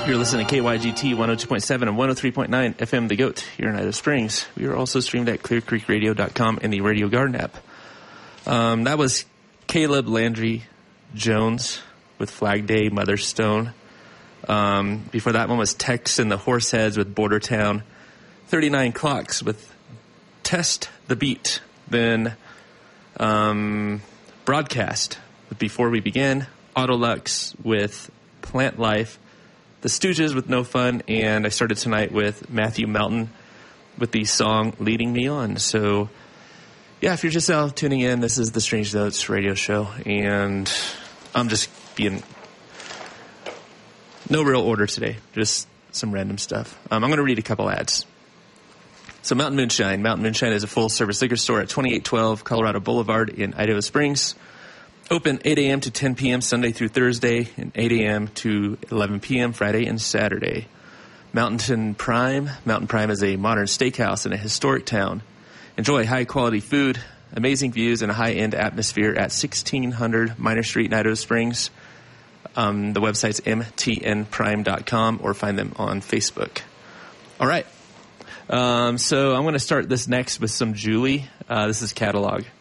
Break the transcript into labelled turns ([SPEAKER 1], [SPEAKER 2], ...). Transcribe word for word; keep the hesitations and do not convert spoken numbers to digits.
[SPEAKER 1] You're listening to K Y G T one oh two point seven and one oh three point nine F M The Goat here in Idaho Springs. We are also streamed at clear creek radio dot com and the Radio Garden app. Um, that was Caleb Landry Jones with Flag Day, Mother's Stone. Um, before that one was Tex and the Horseheads with Border Town. thirty-nine Clocks with Test the Beat. Then um, Broadcast with Before We Begin. Autolux with Plant Life. The Stooges with No Fun, and I started tonight with Matthew Melton with the song Leading Me On. So, yeah, if you're just now tuning in, this is the Strange Notes radio show, and I'm just being no real order today, just some random stuff. Um, I'm going to read a couple ads. So Mountain Moonshine. Mountain Moonshine is a full-service liquor store at twenty-eight twelve Colorado Boulevard in Idaho Springs. Open eight a.m. to ten p.m. Sunday through Thursday, and eight a.m. to eleven p.m. Friday and Saturday. Mountain Prime. Mountain Prime is a modern steakhouse in a historic town. Enjoy high-quality food, amazing views, and a high-end atmosphere at sixteen hundred Minor Street in Idaho Springs. Um, the website's m t n prime dot com, or find them on Facebook. All right. Um, so I'm going to start this next with some Julie. Uh, this is Catalog.